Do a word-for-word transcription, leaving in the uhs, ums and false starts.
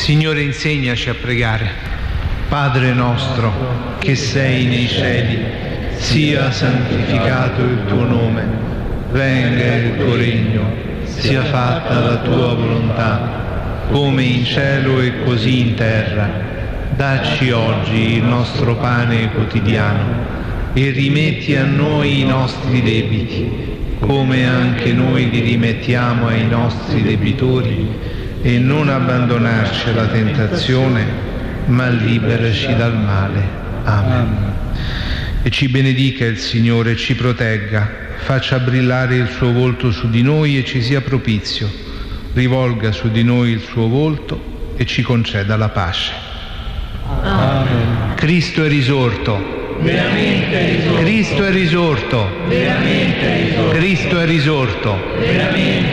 Signore, insegnaci a pregare. Padre nostro, che sei nei cieli, sia santificato il tuo nome, venga il tuo regno, sia fatta la tua volontà, come in cielo e così in terra. Dacci oggi il nostro pane quotidiano e rimetti a noi i nostri debiti, come anche noi li rimettiamo ai nostri debitori, e non abbandonarci alla tentazione, ma liberaci dal male. Amen. E ci benedica il Signore, ci protegga, faccia brillare il suo volto su di noi e ci sia propizio, rivolga su di noi il suo volto e ci conceda la pace. Amen. Cristo è risorto. Veramente è risorto. Cristo è risorto. Veramente è risorto. Cristo è risorto. Veramente